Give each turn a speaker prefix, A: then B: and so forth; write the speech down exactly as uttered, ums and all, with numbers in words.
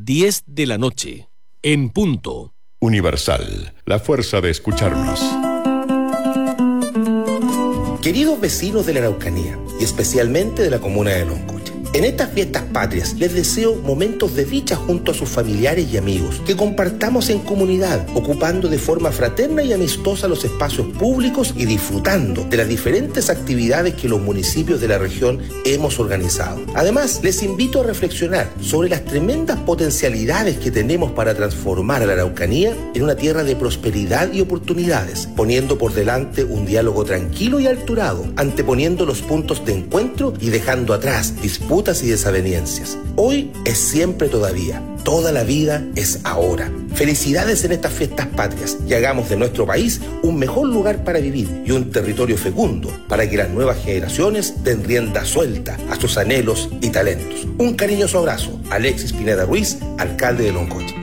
A: diez de la noche, en punto.
B: Universal, la fuerza de escucharnos.
C: Queridos vecinos de la Araucanía, y especialmente de la comuna de Loncoche, en estas fiestas patrias les deseo momentos de dicha junto a sus familiares y amigos, que compartamos en comunidad, ocupando de forma fraterna y amistosa los espacios públicos y disfrutando de las diferentes actividades que los municipios de la región hemos organizado. Además, les invito a reflexionar sobre las tremendas potencialidades que tenemos para transformar a la Araucanía en una tierra de prosperidad y oportunidades, poniendo por delante un diálogo tranquilo y alturado, anteponiendo los puntos de encuentro y dejando atrás disputas y desavenencias. Hoy es siempre todavía. Toda la vida es ahora. Felicidades en estas fiestas patrias y hagamos de nuestro país un mejor lugar para vivir y un territorio fecundo para que las nuevas generaciones den rienda suelta a sus anhelos y talentos. Un cariñoso abrazo. Alexis Pineda Ruiz, alcalde de Loncoche.